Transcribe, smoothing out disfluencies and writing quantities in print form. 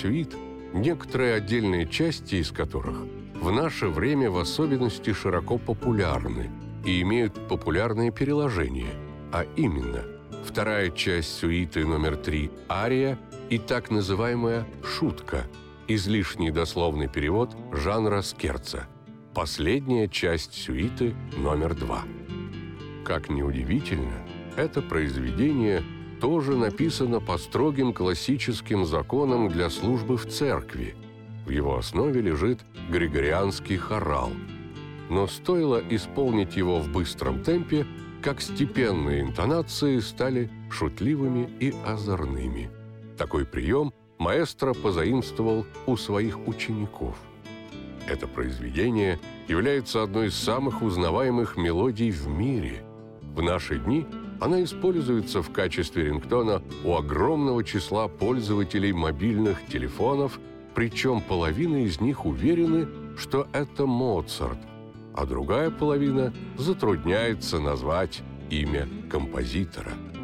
сюит, некоторые отдельные части из которых в наше время в особенности широко популярны и имеют популярные переложения, а именно вторая часть сюиты номер 3 «Ария» и так называемая «Шутка», излишний дословный перевод жанра скерцо, последняя часть сюиты номер 2. Как ни удивительно, это произведение тоже написано по строгим классическим законам для службы в церкви. В его основе лежит григорианский хорал. Но стоило исполнить его в быстром темпе, как степенные интонации стали шутливыми и озорными. Такой прием маэстро позаимствовал у своих учеников. Это произведение является одной из самых узнаваемых мелодий в мире. В наши дни она используется в качестве рингтона у огромного числа пользователей мобильных телефонов, причем половина из них уверены, что это Моцарт, а другая половина затрудняется назвать имя композитора.